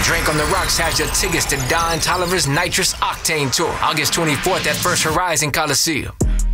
Drink on the Rocks has your tickets to Don Toliver's Nitrous Octane Tour, August 24th at First Horizon Coliseum.